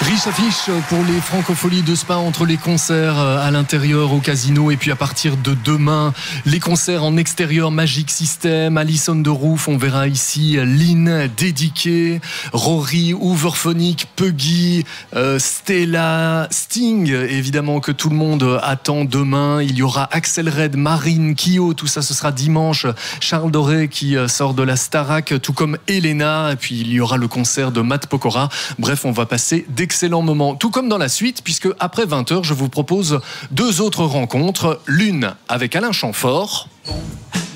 Riche affiche pour les Francopholies de Spa entre les concerts à l'intérieur au casino et puis à partir de demain les concerts en extérieur, Magic System, Alice on the Roof, on verra ici Lynn, Dédiqué, Rory, Hooverphonic, Puggy, Stella, Sting évidemment que tout le monde attend demain. Il y aura Axel Red, Marine, Kyo, tout ça ce sera dimanche. Charles Doré qui sort de la Starac, tout comme Elena, et puis il y aura le concert de Matt Pokora. Bref, on va passer d'excellents moments, tout comme dans la suite, puisque après 20h, je vous propose deux autres rencontres. L'une avec Alain Chamfort.